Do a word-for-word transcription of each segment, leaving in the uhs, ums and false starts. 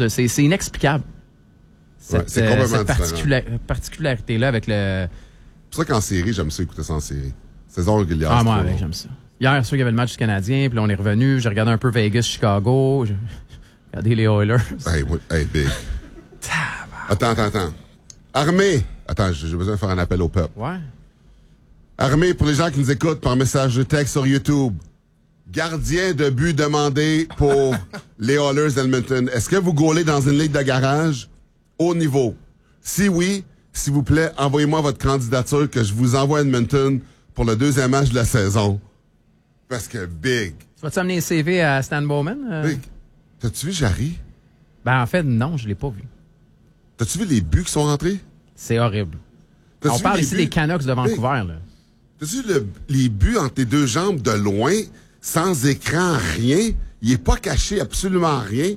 chose. C'est, c'est inexplicable. Cette, ouais, c'est complètement cette particula- particularité-là avec le... C'est pour ça qu'en série, j'aime ça écouter ça en série. Saison régulière. Ah, moi, avec, j'aime ça. Hier, sûr qu'il y avait le match du Canadien, puis là, on est revenu. J'ai regardé un peu Vegas-Chicago. J'ai regardé les Oilers. Hey, oui, hey, big. Attends, attends, attends. Armée! Attends, j'ai besoin de faire un appel au peuple. Ouais. Armée, pour les gens qui nous écoutent par message de texte sur YouTube, gardien de but demandé pour les Oilers d'Edmonton. Est-ce que vous gaulez dans une ligue de garage haut niveau? Si oui, s'il vous plaît, envoyez-moi votre candidature que je vous envoie à Edmonton pour le deuxième match de la saison. Parce que big. Tu vas-tu amener les C V à Stan Bowman? Euh... Big. T'as-tu vu Jarry? Ben, en fait, non, je l'ai pas vu. T'as-tu vu les buts qui sont rentrés? C'est horrible. T'as-tu On vu parle les ici buts? des Canucks de Vancouver, là. T'as-tu vu le, les buts entre tes deux jambes de loin, sans écran, rien? Il est pas caché absolument rien.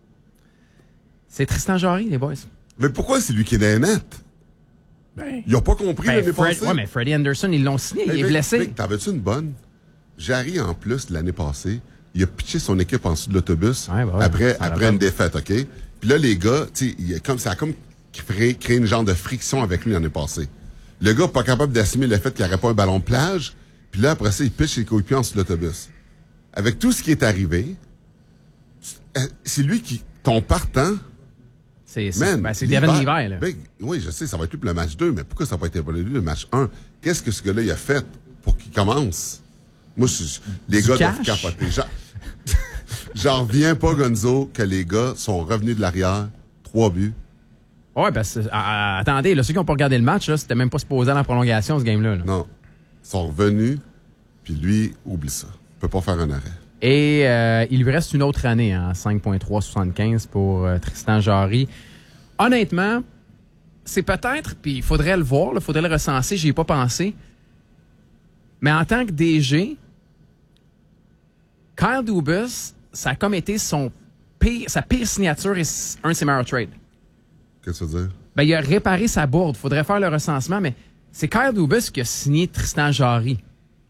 C'est Tristan Jarry, les boys. Mais pourquoi c'est lui qui est dans les nets? Ben, Ils ont pas compris ben, l'année Fred, passée. ouais, mais Freddie Anderson, ils l'ont signé, Hey, il est Vic, blessé. Vic, t'avais-tu une bonne? Jarry, en plus, l'année passée, il a pitché son équipe en dessous de l'autobus Ouais, bah ouais, après, ça après rappelle. une défaite, OK? Puis là, les gars, tu sais, il a comme, ça a comme créé, créé une genre de friction avec lui l'année passée. Le gars pas capable d'assumer le fait qu'il n'y aurait pas un ballon de plage. Puis là, après ça, il pitch ses coéquipiers en dessous de l'autobus. Avec tout ce qui est arrivé, c'est lui qui, ton partant, C'est, c'est, man, ben, c'est Devin Levi, là. Big, oui, je sais, ça va être lui pour le match deux, mais pourquoi ça n'a pas été pour lui le match un? Qu'est-ce que ce gars-là il a fait pour qu'il commence? Moi, je, je- les Du gars cash? doivent capoter. J'en, j'en reviens pas, Gonzo, que les gars sont revenus de l'arrière, trois buts. Ouais, ben, c'est, ah, ah, attendez, là, ceux qui n'ont pas regardé le match, là, c'était même pas supposé aller en prolongation, ce game-là. Là. Non, ils sont revenus, puis lui, oublie ça. Il peut pas faire un arrêt. Et euh, il lui reste une autre année, hein, cinq virgule trois soixante-quinze pour euh, Tristan Jarry. Honnêtement, c'est peut-être, puis il faudrait le voir, il faudrait le recenser, j'y ai pas pensé. Mais en tant que D G, Kyle Dubas, ça a comme été son pire, sa pire signature et un de ses meilleurs trades. Qu'est-ce que tu veux dire? Ben, il a réparé sa bourde. Faudrait faire le recensement, mais c'est Kyle Dubas qui a signé Tristan Jarry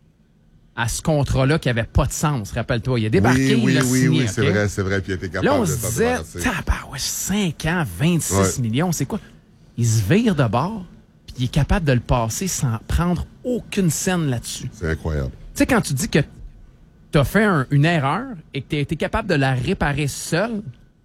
à ce contrat-là qui avait pas de sens, rappelle-toi. Il a débarqué, oui, oui, il l'a oui, signé. oui, c'est okay? vrai, c'est vrai, puis il a été capable Là, on de se s'en disait, débarrasser. tabarouette, cinq ans, vingt-six Ouais. millions, c'est quoi? Il se vire de bord, puis il est capable de le passer sans prendre aucune scène là-dessus. C'est incroyable. Tu sais, quand tu dis que t'as fait un- une erreur et que t'as été capable de la réparer seul,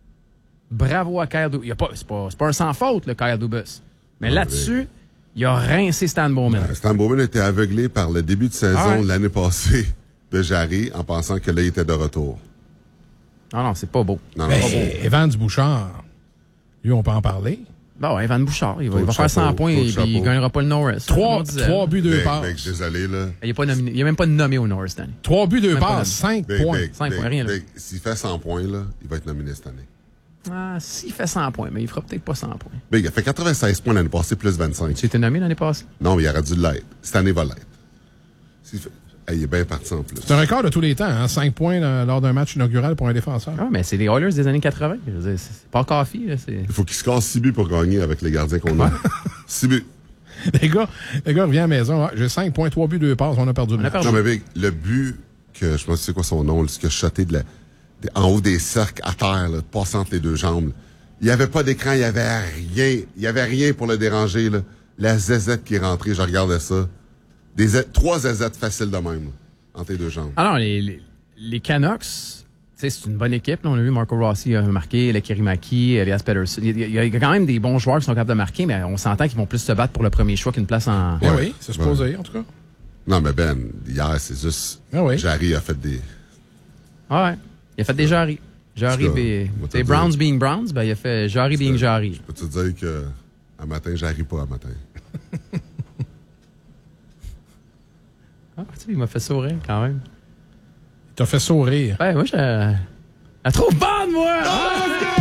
bravo à Kyle Dubas. Il y a pas, c'est, pas, c'est pas un sans faute, le Kyle Dubas. Mais Non, là-dessus, il a rincé Stan Bowman. Euh, Stan Bowman a été aveuglé par le début de saison Ah ouais. l'année passée de Jarry en pensant que là, il était de retour. Non, non, c'est pas beau. Non, non, Ben, pas beau. Evan Dubouchard, lui, on peut en parler. Bon, Evan Bouchard, il va, il Trop va de faire chapeau, cent points trop de et puis il chapeau. gagnera pas le Norris. Trois, On disait. trois buts, deux Big, passes. big, désolé, là. Il n'est pas nominé. Il est même pas nommé au Norris cette année. Trois buts, deux Même pas passes, nommé. cinq Big, points. big, Cinq big, points, rien, là. big. S'il fait cent points, là, il va être nominé cette année. Ah, s'il fait cent points, mais il fera peut-être pas cent points. Big, il a fait quatre-vingt-seize points l'année passée, plus vingt-cinq. Tu étais nommé l'année passée? Non, mais il aurait dû l'être. Cette année, il va l'être. S'il fait- Hey, il est bien parti en plus. C'est un record de tous les temps, hein? cinq points euh, lors d'un match inaugural pour un défenseur. Ah, mais c'est les Oilers des années quatre-vingt. Je veux dire, c'est c'est pas coffee, là. C'est... Il faut qu'il se casse six buts pour gagner avec les gardiens qu'on a. six buts. Les gars, les gars, reviens à la maison. Ouais, j'ai cinq points, trois buts, deux passes. On a perdu le On a match. perdu. Non, mais Big, le but que, je me sais quoi son nom, ce que shoté de la, de- en haut des cercles à terre, là, passant entre les deux jambes. là. Il n'y avait pas d'écran, il n'y avait rien. Il n'y avait rien pour le déranger. Là. La zézette qui est rentrée, je regardais ça. Des Z- trois zézettes faciles de même, là, entre les deux jambes. Ah non, les, les, les Canucks, tu sais, c'est une bonne équipe. Là. On a vu Marco Rossi a marqué, le Kirimaki, Elias Pettersson. Il y, a, il y a quand même des bons joueurs qui sont capables de marquer, mais on s'entend qu'ils vont plus se battre pour le premier choix qu'une place en... Eh Ouais. oui, c'est supposé, en tout cas. Non, mais Ben, hier, c'est juste... Ah oui. Jarry a fait des... Ah ouais. Il a fait des Jarry. Jarry, En tout cas, be- moi, te c'est dire- Browns being Browns, ben il a fait Jarry being Jarry. Peux-tu dire que à matin, j'arrive pas à matin? Ah, tu sais, il m'a fait sourire quand même. Il t'a fait sourire. Ben, moi, je la trouve bonne, moi!